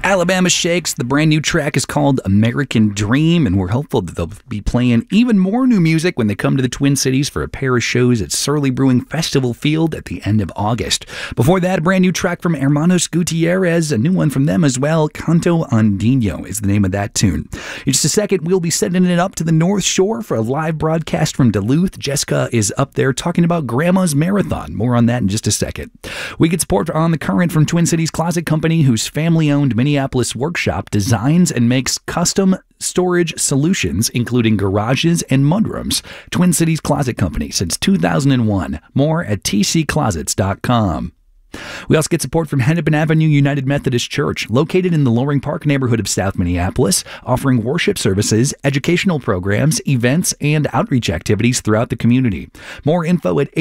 Alabama Shakes. The brand new track is called American Dream, and we're hopeful that they'll be playing even more new music when they come to the Twin Cities for a pair of shows at Surly Brewing Festival Field at the end of August. Before that, a brand new track from Hermanos Gutierrez, a new one from them as well. Canto Andino is the name of that tune. In just a second, we'll be sending it up to the North Shore for a live broadcast from Duluth. Jessica is up there talking about Grandma's Marathon. More on that in just a second. We get support on the current from Twin Cities Closet Company, whose family-owned Minneapolis workshop designs and makes custom storage solutions, including garages and mudrooms. Twin Cities Closet Company since 2001. More at tcclosets.com. We also get support from Hennepin Avenue United Methodist Church, located in the Loring Park neighborhood of South Minneapolis, offering worship services, educational programs, events, and outreach activities throughout the community. More info at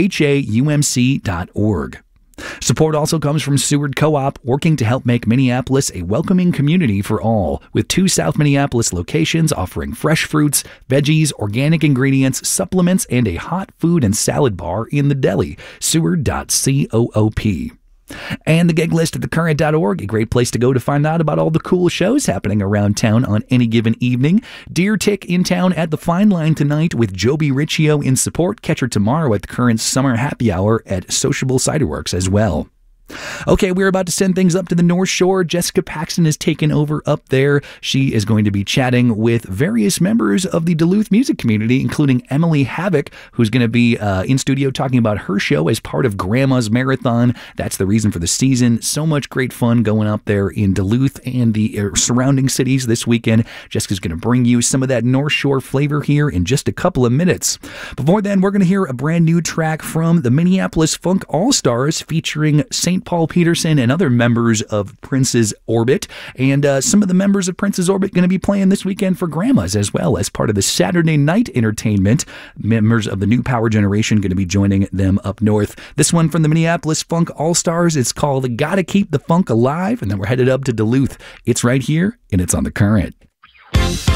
haumc.org. Support also comes from Seward Co-op, working to help make Minneapolis a welcoming community for all, with 2 South Minneapolis locations offering fresh fruits, veggies, organic ingredients, supplements, and a hot food and salad bar in the deli. Seward.coop. And the gig list at thecurrent.org, a great place to go to find out about all the cool shows happening around town on any given evening. Deer Tick in town at the Fine Line tonight with Joby Riccio in support. Catch her tomorrow at the Current Summer Happy Hour at Sociable Cider Works as well. Okay, we're about to send things up to the North Shore. Jessica Paxton has taken over up there. She is going to be chatting with various members of the Duluth music community, including Emily Havoc, who's going to be in studio talking about her show as part of Grandma's Marathon. That's the reason for the season. So much great fun going up there in Duluth and the surrounding cities this weekend. Jessica's going to bring you some of that North Shore flavor here in just a couple of minutes. Before then, we're going to hear a brand new track from the Minneapolis Funk All-Stars featuring St. Paul Peterson and other members of Prince's Orbit. And some of the members of Prince's Orbit going to be playing this weekend for Grandmas as well as part of the Saturday night entertainment. Members of the New Power Generation going to be joining them up north. This one from the Minneapolis Funk All-Stars. It's called Gotta Keep the Funk Alive. And then we're headed up to Duluth. It's right here, and it's on The Current.